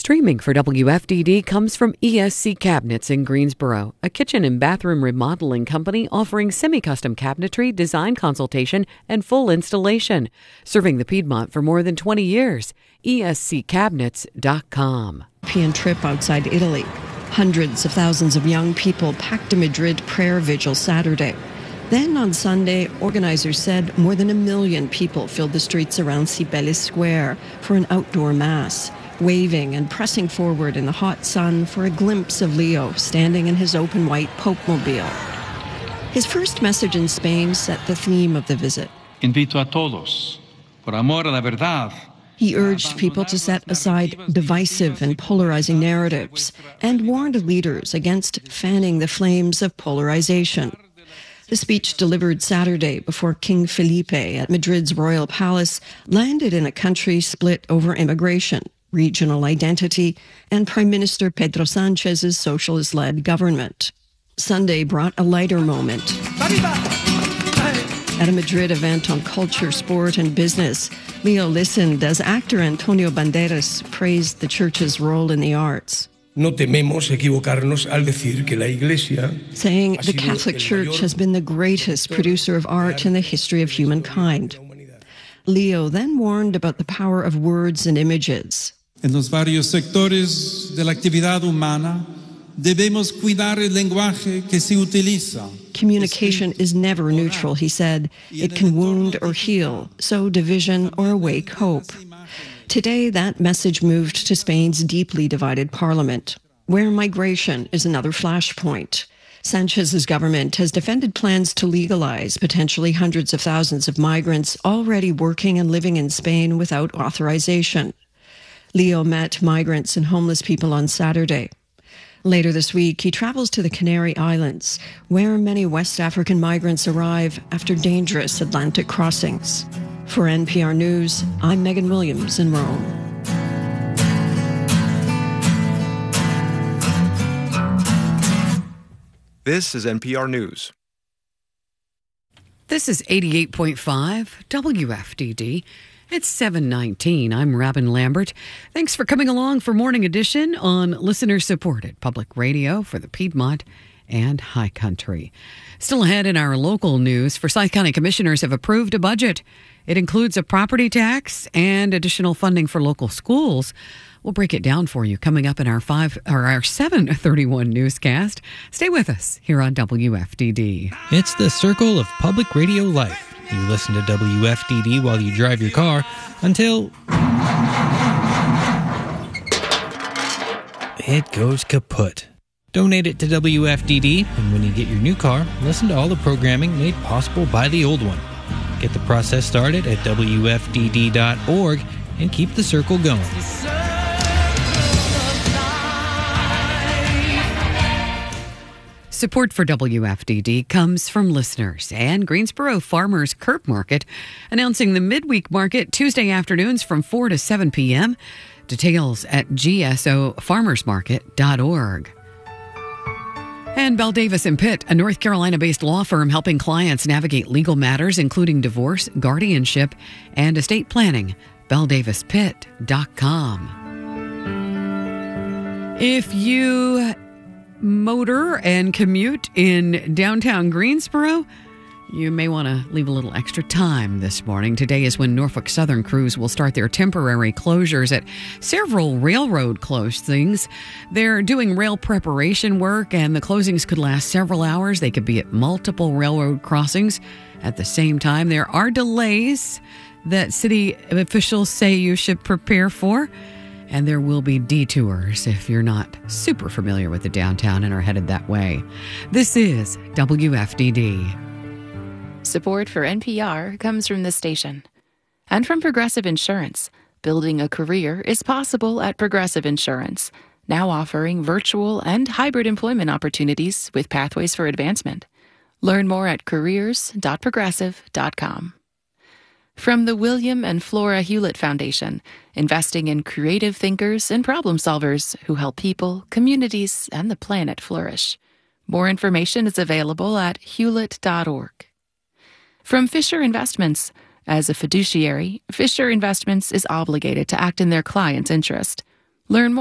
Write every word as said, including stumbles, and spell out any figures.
Streaming for W F D D comes from E S C Cabinets in Greensboro, a kitchen and bathroom remodeling company offering semi-custom cabinetry, design consultation, and full installation. Serving the Piedmont for more than twenty years. E S C cabinets dot com. European trip outside Italy. Hundreds of thousands of young people packed a Madrid prayer vigil Saturday. Then on Sunday, organizers said more than a million people filled the streets around Cibeles Square for an outdoor mass, waving and pressing forward in the hot sun for a glimpse of Leo standing in his open white Pope-mobile. His first message in Spain set the theme of the visit. Invito a todos, por amor a la verdad. He urged people to set aside divisive and polarizing narratives and warned leaders against fanning the flames of polarization. The speech delivered Saturday before King Felipe at Madrid's royal palace landed in a country split over immigration, regional identity, and Prime Minister Pedro Sanchez's socialist-led government. Sunday brought a lighter moment. At a Madrid event on culture, sport, and business, Leo listened as actor Antonio Banderas praised the church's role in the arts. No tememos equivocarnos al decir que la Iglesia, saying the Catholic Church has been the greatest producer of art in the history of humankind. Leo then warned about the power of words and images. En los varios sectores de la actividad humana, debemos cuidar el lenguaje que se utiliza. Communication is never neutral, he said. It can wound or heal, sow division or awake hope. Today, that message moved to Spain's deeply divided parliament, where migration is another flashpoint. Sanchez's government has defended plans to legalize potentially hundreds of thousands of migrants already working and living in Spain without authorization. Leo met migrants and homeless people on Saturday. Later this week, he travels to the Canary Islands, where many West African migrants arrive after dangerous Atlantic crossings. For N P R News, I'm Megan Williams in Rome. This is N P R News. This is eighty-eight point five W F D D. It's seven nineteen. I'm Robin Lambert. Thanks for coming along for Morning Edition on listener-supported public radio for the Piedmont and High Country. Still ahead in our local news, Forsyth County commissioners have approved a budget. It includes a property tax and additional funding for local schools. We'll break it down for you coming up in our five or our seven thirty-one newscast. Stay with us here on W F D D. It's the circle of public radio life. You listen to W F D D while you drive your car until it goes kaput. Donate it to W F D D, and when you get your new car, listen to all the programming made possible by the old one. Get the process started at W F D D dot org and keep the circle going. Support for W F D D comes from listeners and Greensboro Farmers Curb Market, announcing the midweek market Tuesday afternoons from four to seven p.m. Details at G S O farmers market dot org. And Bell Davis and Pitt, a North Carolina-based law firm helping clients navigate legal matters, including divorce, guardianship, and estate planning. bell davis pitt dot com. If you motor and commute in downtown Greensboro, you may want to leave a little extra time this morning. Today is when Norfolk Southern crews will start their temporary closures at several railroad closings. They're doing rail preparation work, and the closings could last several hours. They could be at multiple railroad crossings at the same time. There are delays that city officials say you should prepare for, and there will be detours if you're not super familiar with the downtown and are headed that way. This is W F D D. Support for N P R comes from this station. And from Progressive Insurance. Building a career is possible at Progressive Insurance, now offering virtual and hybrid employment opportunities with pathways for advancement. Learn more at careers dot progressive dot com. From the William and Flora Hewlett Foundation, investing in creative thinkers and problem solvers who help people, communities, and the planet flourish. More information is available at hewlett dot org. From Fisher Investments. As a fiduciary, Fisher Investments is obligated to act in their client's interest. Learn more